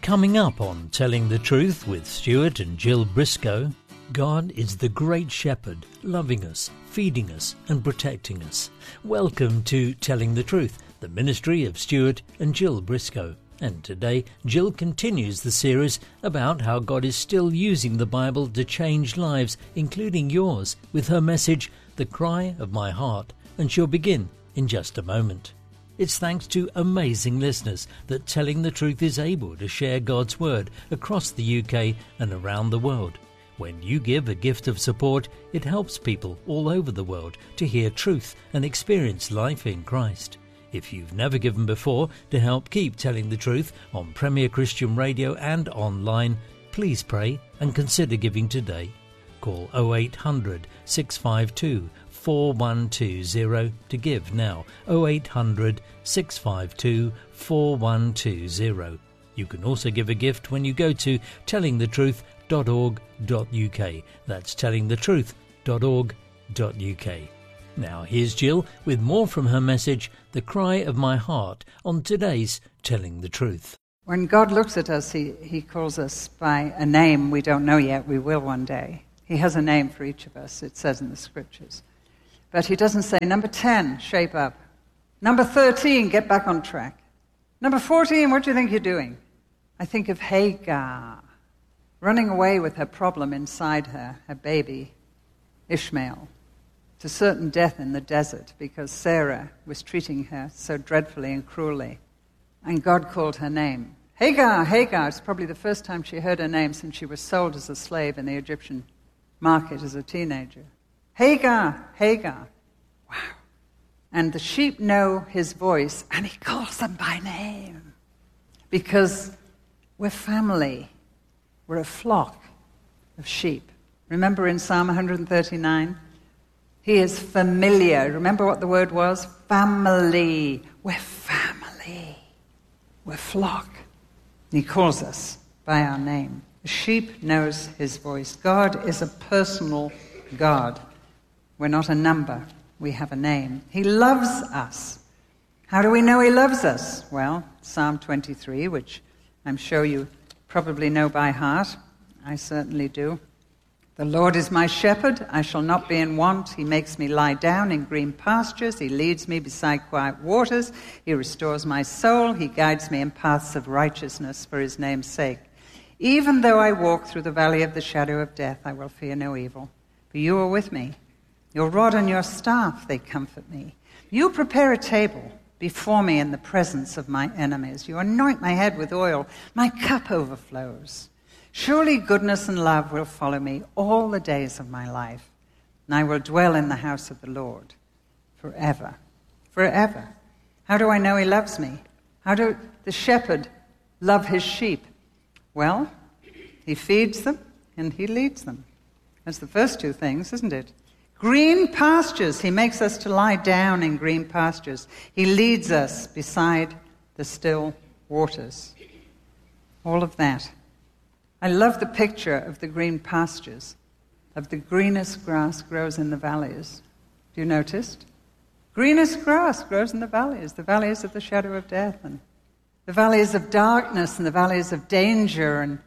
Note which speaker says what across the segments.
Speaker 1: Coming up on Telling the Truth with Stuart and Jill Briscoe, God is the great shepherd, loving us, feeding us and protecting us. Welcome to Telling the Truth, the ministry of Stuart and Jill Briscoe. And today, Jill continues the series about how God is still using the Bible to change lives, including yours, with her message, The Cry of My Heart, and she'll begin in just a moment. It's thanks to amazing listeners that Telling the Truth is able to share God's Word across the UK and around the world. When you give a gift of support, it helps people all over the world to hear truth and experience life in Christ. If you've never given before to help keep Telling the Truth on Premier Christian Radio and online, please pray and consider giving today. Call 0800 652 4120 to give now. 0800 652 4120. You can also give a gift when you go to tellingthetruth.org.uk. That's tellingthetruth.org.uk. Now here's Jill with more from her message, The Cry of My Heart, on today's Telling the Truth.
Speaker 2: When God looks at us, he calls us by a name we don't know yet. We will one day. He has a name for each of us, it says in the Scriptures. But he doesn't say, number 10, shape up. Number 13, get back on track. Number 14, what do you think you're doing? I think of Hagar, running away with her problem inside her baby, Ishmael, to certain death in the desert because Sarah was treating her so dreadfully and cruelly. And God called her name. Hagar, Hagar. It's probably the first time she heard her name since she was sold as a slave in the Egyptian market as a teenager. Hagar, Hagar. Wow. And the sheep know his voice, and he calls them by name. Because we're family. We're a flock of sheep. Remember in Psalm 139? He is familiar. Remember what the word was? Family. We're family. We're flock. And he calls us by our name. The sheep knows his voice. God is a personal God. We're not a number. We have a name. He loves us. How do we know he loves us? Well, Psalm 23, which I'm sure you probably know by heart. I certainly do. The Lord is my shepherd, I shall not be in want. He makes me lie down in green pastures. He leads me beside quiet waters. He restores my soul. He guides me in paths of righteousness for his name's sake. Even though I walk through the valley of the shadow of death, I will fear no evil. For you are with me. Your rod and your staff, they comfort me. You prepare a table before me in the presence of my enemies. You anoint my head with oil. My cup overflows. Surely goodness and love will follow me all the days of my life, and I will dwell in the house of the Lord forever. Forever. How do I know he loves me? How do the shepherd love his sheep? Well, he feeds them and he leads them. That's the first two things, isn't it? Green pastures. He makes us to lie down in green pastures. He leads us beside the still waters. All of that. I love the picture of the green pastures, of the greenest grass grows in the valleys. Have you noticed? Greenest grass grows in the valleys of the shadow of death, and the valleys of darkness, and the valleys of danger. And,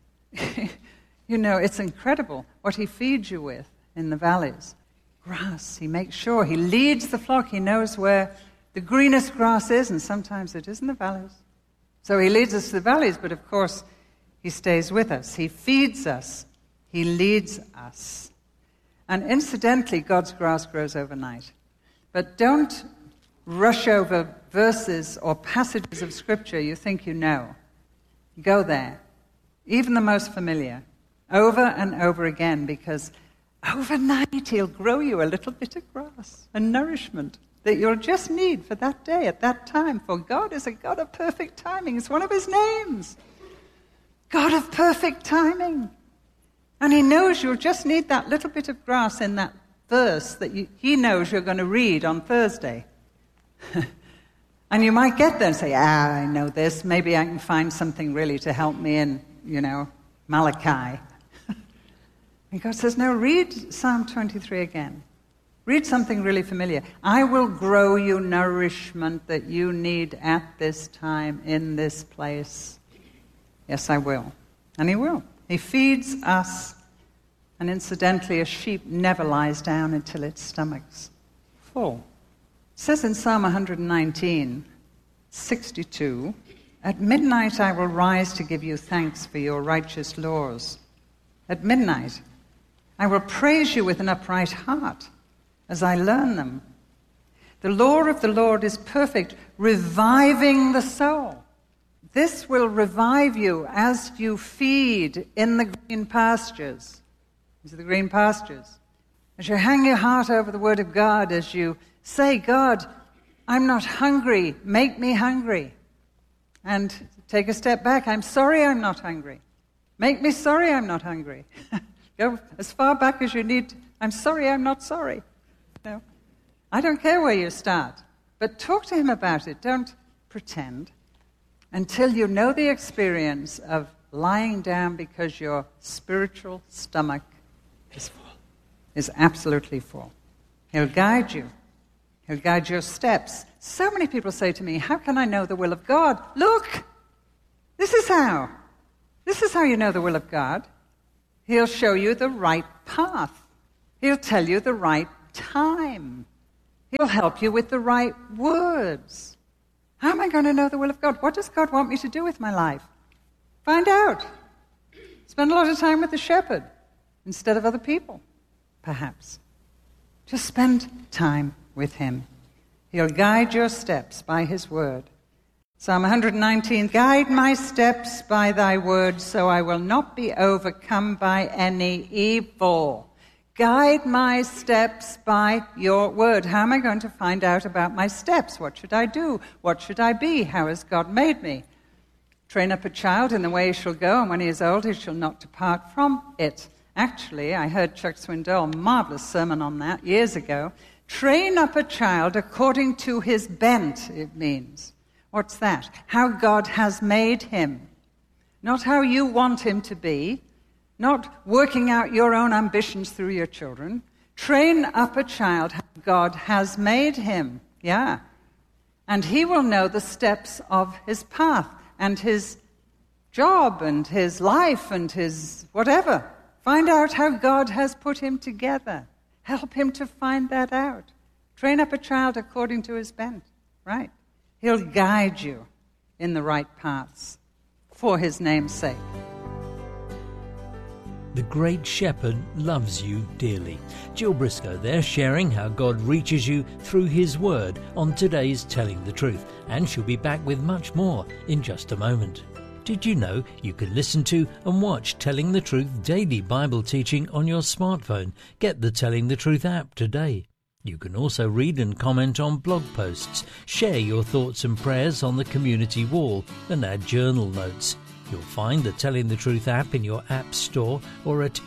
Speaker 2: you know, it's incredible what he feeds you with in the valleys. Grass. He makes sure. He leads the flock. He knows where the greenest grass is, and sometimes it is in the valleys. So he leads us to the valleys, but of course, he stays with us. He feeds us. He leads us. And incidentally, God's grass grows overnight. But don't rush over verses or passages of Scripture you think you know. Go there, even the most familiar, over and over again, because overnight he'll grow you a little bit of grass and nourishment that you'll just need for that day, at that time. For God is a God of perfect timing. It's one of his names. God of perfect timing. And he knows you'll just need that little bit of grass in that verse that he knows you're going to read on Thursday. And you might get there and say, I know this. Maybe I can find something really to help me in, Malachi. And God says, no, read Psalm 23 again. Read something really familiar. I will grow you nourishment that you need at this time, in this place. Yes, I will. And he will. He feeds us. And incidentally, a sheep never lies down until its stomach's full. It says in Psalm 119:62, "At midnight I will rise to give you thanks for your righteous laws. At midnight I will praise you with an upright heart as I learn them. The law of the Lord is perfect, reviving the soul." This will revive you as you feed in the green pastures. These are the green pastures. As you hang your heart over the Word of God, as you say, "God, I'm not hungry, make me hungry." And take a step back. "I'm sorry I'm not hungry. Make me sorry I'm not hungry." Go as far back as you need. "I'm sorry I'm not sorry." No. I don't care where you start, but talk to him about it. Don't pretend until you know the experience of lying down because your spiritual stomach is full, is absolutely full. He'll guide you. He'll guide your steps. So many people say to me, "How can I know the will of God?" Look, this is how. This is how you know the will of God. He'll show you the right path. He'll tell you the right time. He'll help you with the right words. How am I going to know the will of God? What does God want me to do with my life? Find out. Spend a lot of time with the shepherd instead of other people, perhaps. Just spend time with him. He'll guide your steps by his word. Psalm 119, "Guide my steps by thy word, so I will not be overcome by any evil." Guide my steps by your word. How am I going to find out about my steps? What should I do? What should I be? How has God made me? "Train up a child in the way he shall go, and when he is old, he shall not depart from it." Actually, I heard Chuck Swindoll, a marvelous sermon on that years ago. Train up a child according to his bent, it means. What's that? How God has made him. Not how you want him to be. Not working out your own ambitions through your children. Train up a child how God has made him. Yeah. And he will know the steps of his path and his job and his life and his whatever. Find out how God has put him together. Help him to find that out. Train up a child according to his bent. Right. He'll guide you in the right paths for his name's sake.
Speaker 1: The Great Shepherd loves you dearly. Jill Briscoe there, sharing how God reaches you through his word on today's Telling the Truth. And she'll be back with much more in just a moment. Did you know you can listen to and watch Telling the Truth daily Bible teaching on your smartphone? Get the Telling the Truth app today. You can also read and comment on blog posts, share your thoughts and prayers on the community wall, and add journal notes. You'll find the Telling the Truth app in your app store or at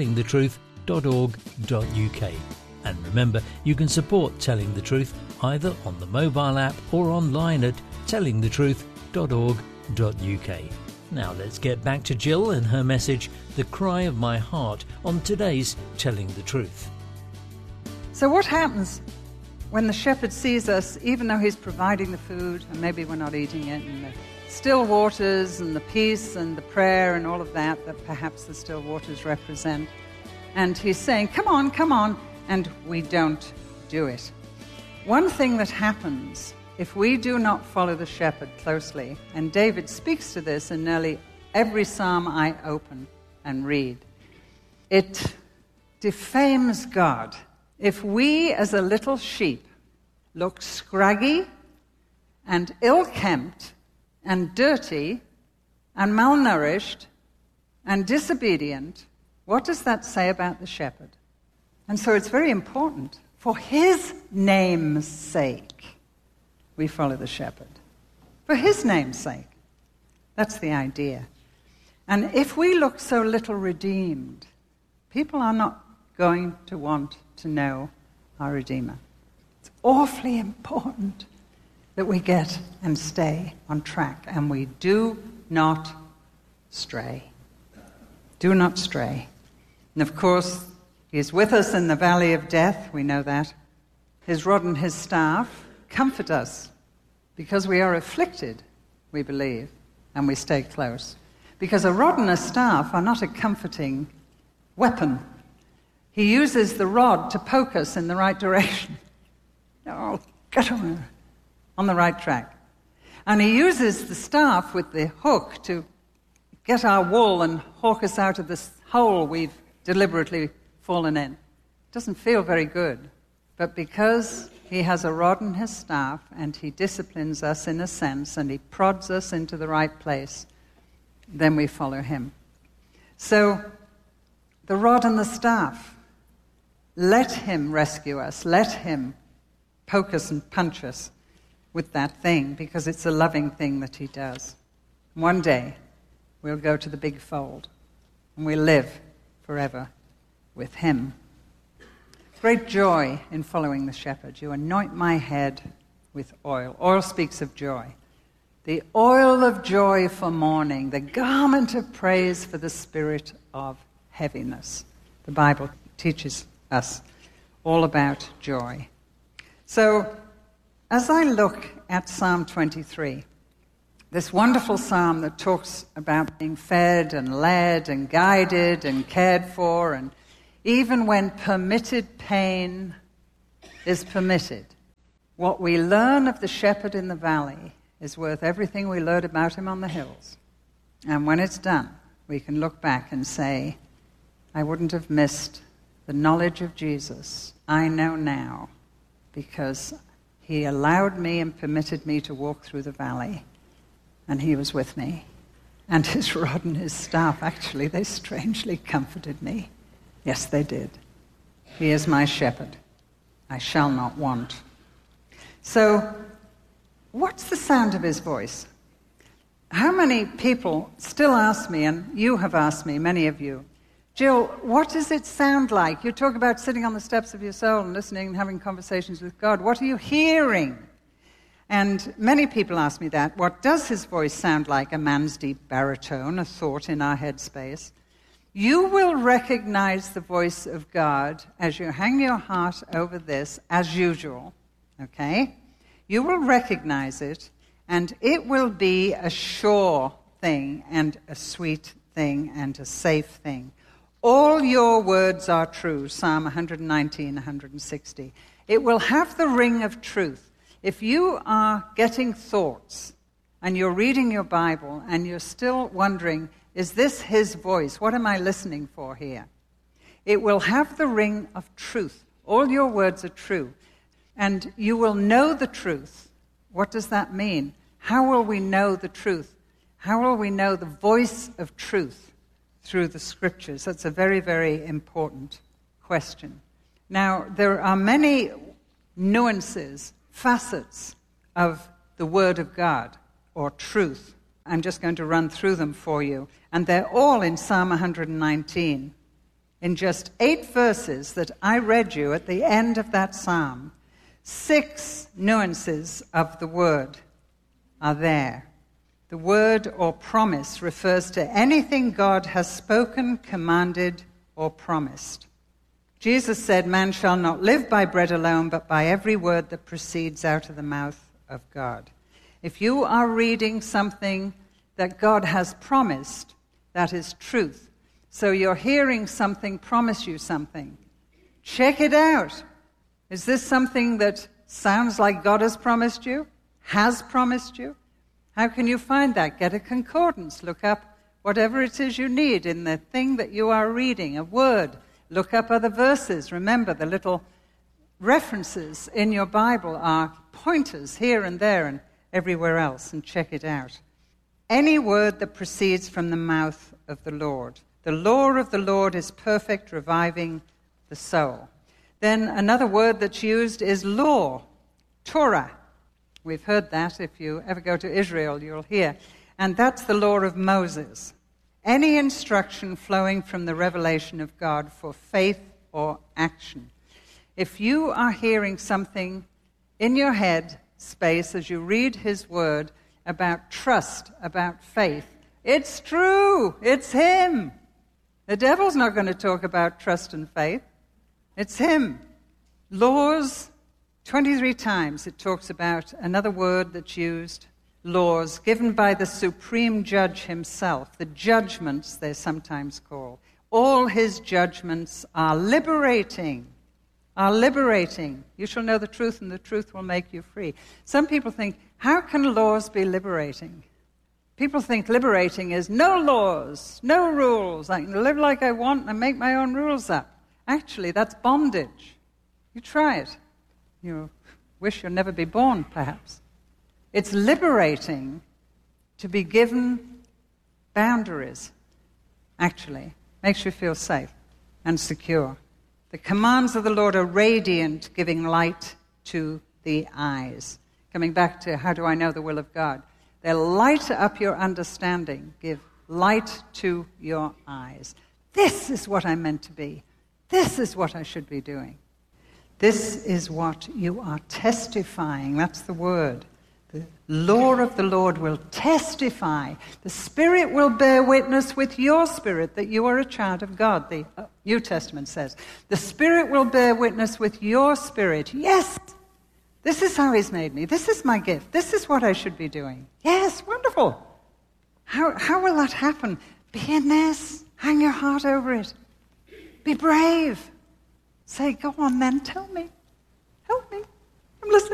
Speaker 1: tellingthetruth.org.uk. And remember, you can support Telling the Truth either on the mobile app or online at tellingthetruth.org.uk. Now let's get back to Jill and her message, The Cry of My Heart, on today's Telling the Truth.
Speaker 2: So what happens when the shepherd sees us, even though he's providing the food, and maybe we're not eating it, and the still waters and the peace and the prayer and all of that perhaps the still waters represent, and he's saying, come on, and we don't do it. One thing that happens if we do not follow the shepherd closely, and David speaks to this in nearly every psalm I open and read, it defames God. If we as a little sheep look scraggy and ill-kempt and dirty and malnourished and disobedient, what does that say about the shepherd? And so it's very important, for his name's sake, we follow the shepherd. For his name's sake. That's the idea. And if we look so little redeemed, people are not going to want to know our Redeemer. It's awfully important that we get and stay on track, and we do not stray. Do not stray. And of course, he is with us in the valley of death, we know that. His rod and his staff comfort us because we are afflicted, we believe, and we stay close. Because a rod and a staff are not a comforting weapon. He uses the rod to poke us in the right direction. Oh, get on the right track. And he uses the staff with the hook to get our wool and hawk us out of this hole we've deliberately fallen in. It doesn't feel very good. But because he has a rod and his staff, and he disciplines us in a sense, and he prods us into the right place, then we follow him. So, the rod and the staff, let him rescue us. Let him poke us and punch us with that thing, because it's a loving thing that he does. One day, we'll go to the big fold, and we'll live forever with him. Great joy in following the shepherd. You anoint my head with oil. Oil speaks of joy. The oil of joy for mourning, the garment of praise for the spirit of heaviness. The Bible teaches us all about joy. So, as I look at Psalm 23, this wonderful psalm that talks about being fed and led and guided and cared for, and even when permitted pain is permitted, what we learn of the shepherd in the valley is worth everything we learned about him on the hills. And when it's done, we can look back and say, I wouldn't have missed the knowledge of Jesus. I know now, because he allowed me and permitted me to walk through the valley, and he was with me. And his rod and his staff, actually, they strangely comforted me. Yes, they did. He is my shepherd. I shall not want. So, what's the sound of his voice? How many people still ask me, and you have asked me, many of you, Jill, what does it sound like? You talk about sitting on the steps of your soul and listening and having conversations with God. What are you hearing? And many people ask me that. What does his voice sound like? A man's deep baritone, a thought in our headspace. You will recognize the voice of God as you hang your heart over this, as usual, okay? You will recognize it, and it will be a sure thing, and a sweet thing, and a safe thing. All your words are true, Psalm 119, 160. It will have the ring of truth. If you are getting thoughts, and you're reading your Bible, and you're still wondering, is this his voice? What am I listening for here? It will have the ring of truth. All your words are true. And you will know the truth. What does that mean? How will we know the truth? How will we know the voice of truth? Through the scriptures. That's a very, very important question. Now, there are many nuances, facets of the Word of God, or truth. I'm just going to run through them for you. And they're all in Psalm 119. In just 8 verses that I read you at the end of that psalm, 6 nuances of the word are there. The word or promise refers to anything God has spoken, commanded, or promised. Jesus said, man shall not live by bread alone, but by every word that proceeds out of the mouth of God. If you are reading something that God has promised, that is truth. So you're hearing something promise you something. Check it out. Is this something that sounds like God has promised you? Has promised you? How can you find that? Get a concordance. Look up whatever it is you need in the thing that you are reading, a word. Look up other verses. Remember, the little references in your Bible are pointers here and there and everywhere else, and check it out. Any word that proceeds from the mouth of the Lord. The law of the Lord is perfect, reviving the soul. Then another word that's used is law, Torah. We've heard that. If you ever go to Israel, you'll hear. And that's the law of Moses. Any instruction flowing from the revelation of God for faith or action. If you are hearing something in your head space as you read his word about trust, about faith, it's true. It's him. The devil's not going to talk about trust and faith. It's him. Laws, 23 times it talks about another word that's used, laws given by the supreme judge himself, the judgments they're sometimes called. All his judgments are liberating. You shall know the truth, and the truth will make you free. Some people think, how can laws be liberating? People think liberating is no laws, no rules. I can live like I want and make my own rules up. Actually, that's bondage. You try it. You wish you'd never be born, perhaps. It's liberating to be given boundaries, actually. Makes you feel safe and secure. The commands of the Lord are radiant, giving light to the eyes. Coming back to how do I know the will of God? They light up your understanding, give light to your eyes. This is what I'm meant to be. This is what I should be doing. This is what you are testifying. That's the word. The law of the Lord will testify. The Spirit will bear witness with your spirit that you are a child of God, the New Testament says. The Spirit will bear witness with your spirit. Yes, this is how He's made me. This is my gift. This is what I should be doing. Yes, wonderful. How will that happen? Be in this. Hang your heart over it. Be brave. Say, go on then, tell me. Help me. I'm listening.